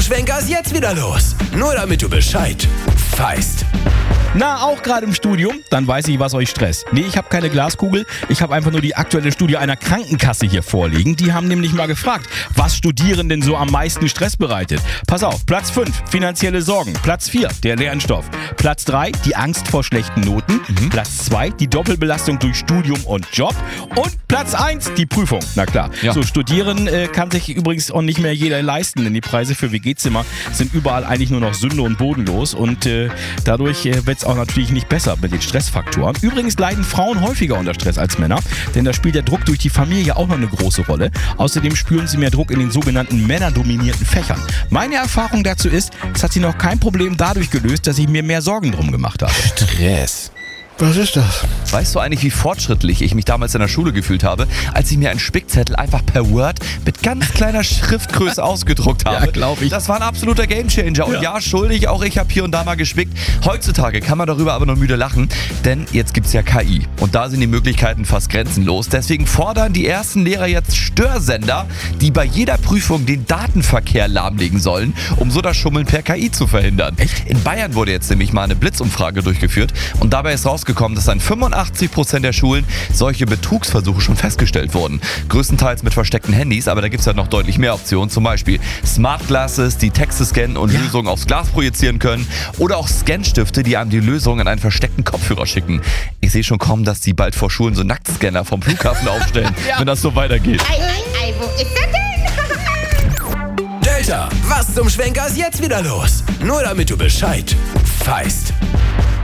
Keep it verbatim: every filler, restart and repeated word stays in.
Schwenker ist jetzt wieder los. Nur damit du Bescheid weißt. Na, auch gerade im Studium? Dann weiß ich, was euch stresst. Nee, ich habe keine Glaskugel. Ich habe einfach nur die aktuelle Studie einer Krankenkasse hier vorliegen. Die haben nämlich mal gefragt, was Studierenden so am meisten Stress bereitet. Pass auf, Platz fünf, finanzielle Sorgen. Platz vier, der Lernstoff. Platz drei, die Angst vor schlechten Noten. Mhm. Platz zwei, die Doppelbelastung durch Studium und Job. Und Platz eins, die Prüfung. Na klar. Ja. So, studieren äh, kann sich übrigens auch nicht mehr jeder leisten, denn die Preise für W G-Zimmer sind überall eigentlich nur noch Sünde und bodenlos. Und äh, dadurch äh, wird auch natürlich nicht besser mit den Stressfaktoren. Übrigens leiden Frauen häufiger unter Stress als Männer, denn da spielt der Druck durch die Familie auch noch eine große Rolle. Außerdem spüren sie mehr Druck in den sogenannten männerdominierten Fächern. Meine Erfahrung dazu ist, es hat sich noch kein Problem dadurch gelöst, dass ich mir mehr Sorgen drum gemacht habe. Stress. Was ist das? Weißt du eigentlich, wie fortschrittlich ich mich damals in der Schule gefühlt habe, als ich mir einen Spickzettel einfach per Word mit ganz kleiner Schriftgröße ausgedruckt habe? Ja, glaube ich. Das war ein absoluter Gamechanger. Und ja, ja schuldig, auch ich habe hier und da mal gespickt. Heutzutage kann man darüber aber nur müde lachen, denn jetzt gibt's ja K I. Und da sind die Möglichkeiten fast grenzenlos. Deswegen fordern die ersten Lehrer jetzt Störsender, die bei jeder Prüfung den Datenverkehr lahmlegen sollen, um so das Schummeln per K I zu verhindern. Echt? In Bayern wurde jetzt nämlich mal eine Blitzumfrage durchgeführt und dabei ist rausgekommen, dass an fünfundachtzig Prozent der Schulen solche Betrugsversuche schon festgestellt wurden. Größtenteils mit versteckten Handys, aber da gibt es ja noch deutlich mehr Optionen. Zum Beispiel Smart Glasses, die Texte scannen und ja. Lösungen aufs Glas projizieren können. Oder auch Scanstifte, die einem die Lösung in einen versteckten Kopfhörer schicken. Ich sehe schon kommen, dass die bald vor Schulen so Nacktscanner vom Flughafen aufstellen, ja. wenn das so weitergeht. Ei, ei, ei, wo ist er denn? Delta, was zum Schwenker ist jetzt wieder los? Nur damit du Bescheid weißt.